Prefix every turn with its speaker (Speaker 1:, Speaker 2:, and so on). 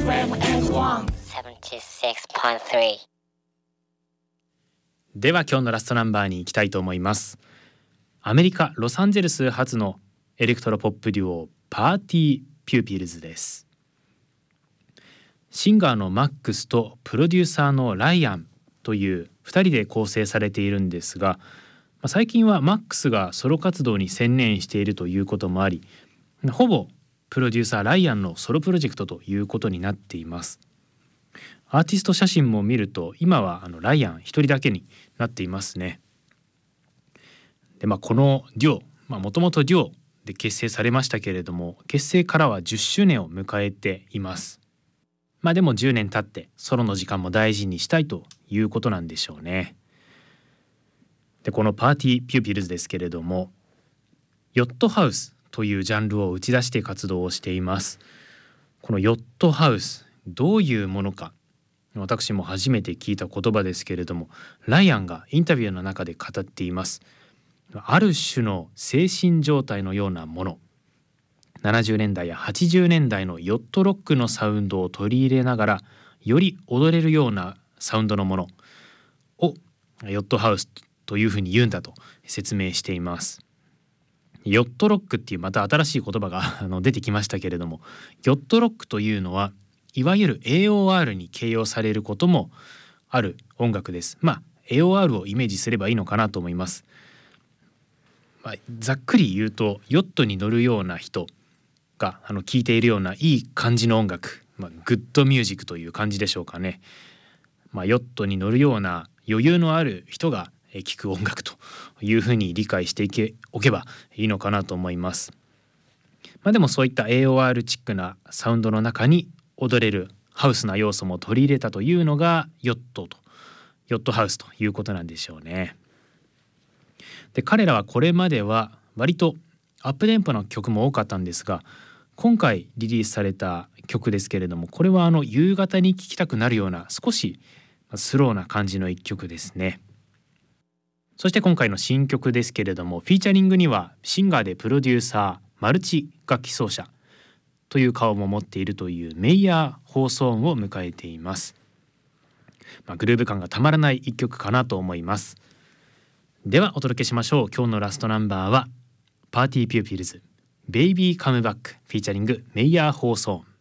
Speaker 1: 76.3。
Speaker 2: では今日のラストナンバーに行きたいと思います。アメリカ・ロサンゼルス発のエレクトロポップデュオパーティーピューピルズです。シンガーのマックスとプロデューサーのライアンという2人で構成されているんですが、最近はマックスがソロ活動に専念しているということもあり、ほぼプロデューサーライアンのソロプロジェクトということになっています。アーティスト写真も見ると今はライアン一人だけになっていますね。で、このデュオ、もともとデュオで結成されましたけれども、結成からは10周年を迎えています。でも10年経ってソロの時間も大事にしたいということなんでしょうね。で、このパーティーピューピルズですけれども、ヨットハウスというジャンルを打ち出して活動をしています。このヨットハウス、どういうものか、私も初めて聞いた言葉ですけれども、ライアンがインタビューの中で語っています。ある種の精神状態のようなもの、70年代や80年代のヨットロックのサウンドを取り入れながらより踊れるようなサウンドのものをヨットハウスというふうに言うんだと説明しています。ヨットロックっていうまた新しい言葉が出てきましたけれども、ヨットロックというのはいわゆる AOR に形容されることもある音楽です。AOR をイメージすればいいのかなと思います。ざっくり言うと、ヨットに乗るような人が聴いているようないい感じの音楽、グッドミュージックという感じでしょうかね。ヨットに乗るような余裕のある人が聴く音楽というふうに理解しておけばいいのかなと思います。でもそういった AOR チックなサウンドの中に踊れるハウスな要素も取り入れたというのがヨットハウスということなんでしょうね。で、彼らはこれまでは割とアップテンポな曲も多かったんですが、今回リリースされた曲ですけれども、これは夕方に聴きたくなるような少しスローな感じの一曲ですね。そして今回の新曲ですけれども、フィーチャリングにはシンガーでプロデューサー、マルチ楽器奏者という顔も持っているというメイヤー・ホーソーンを迎えています。グルーヴ感がたまらない一曲かなと思います。ではお届けしましょう。今日のラストナンバーはパーティーピューピルズ、ベイビーカムバックフィーチャリングメイヤー・ホーソーン。